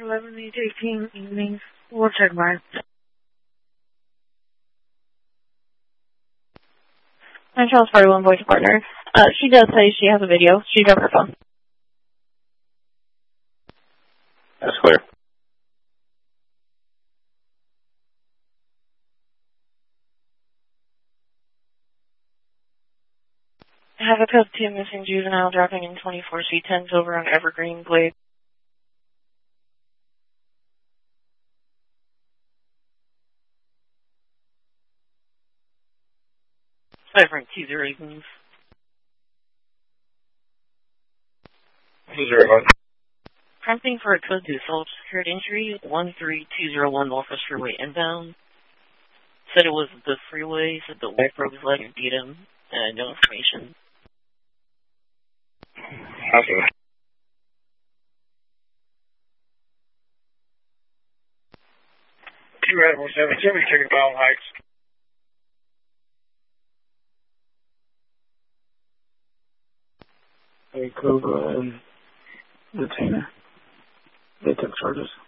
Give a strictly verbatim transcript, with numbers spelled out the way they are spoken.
eleven eight eighteen evening. We'll check mine. My Charles Party One Voice Partner. Uh, she does say she has a video. She's on her phone. That's clear. I have a code two missing juvenile dropping in twenty-four C tens over on Evergreen Glade. Ciphering two zero reasons. two zero one. Prompting for a code two assault secured injury, one three two zero one Northwest Freeway inbound. Said it was the freeway, said the wife broke his leg and beat him, and no information. Okay. Two Red Bull seven, Jimmy taking Bowel Heights. Hey, Cobra and Detainer. They took charges.